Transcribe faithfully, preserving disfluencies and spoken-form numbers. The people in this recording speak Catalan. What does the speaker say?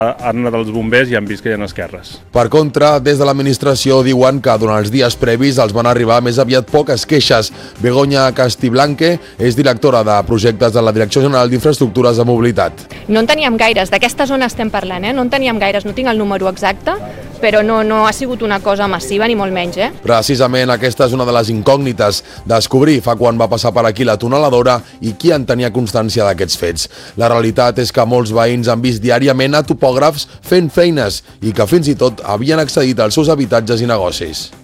Han anat els bombers i han vist que hi ha esquerres. Per contra, des de l'administració diuen que durant els dies previs els van arribar més aviat poques queixes. Begoña Castiblanque és directora de projectes de la Direcció General d'Infraestructures de Mobilitat. No en teníem gaires, d'aquesta zona estem parlant, eh? no en teníem gaires, no tinc el número exacte, però no, no ha sigut una cosa massiva ni molt menys. Eh? Precisament aquesta és una de les incògnites, descobrir fa quan va passar per aquí la tuneladora i qui en tenia constància d'aquests fets. La realitat és que molts veïns han vist diàriament a topògrafs fent feines i que fins i tot havien accedit als seus habitatges i negocis.